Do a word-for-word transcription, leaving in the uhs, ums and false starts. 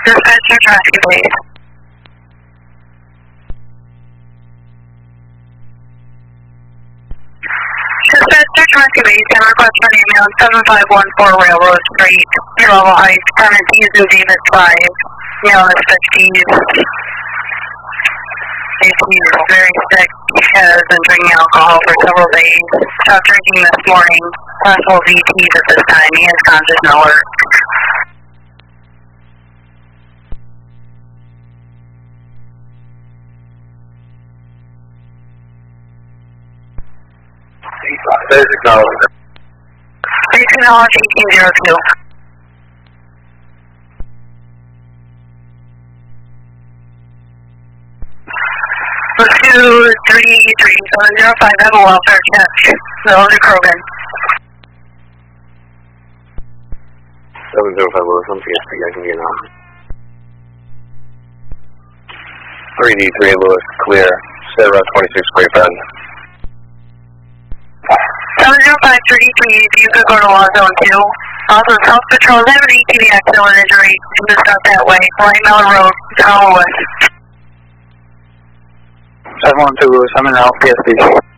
Dispatcher, traffic, please. Dispatcher, traffic, please. Can request for an ambulance seven five one four Railroad Street, level height, permit to use in Davis five, male is fifties. He's very sick, has been drinking alcohol for several days. Stopped drinking this morning. Possible V Ts at this time. He has conscious and alert. There's acknowledgement. Please acknowledge eighteen zero two. two three three seven zero five, have a welfare check. Zone to Krogan. seven zero five Lewis, I'm P S P, I can get on. three D three Lewis, clear. Stay around twenty-six Grapevine. seven zero five three D three, if you could go to Law Zone two. Also, South Patrol, they have an A T V accident injury. You can start that way. Light Miller Road, Donald Lewis. seven one two Lewis, I'm in the P S P.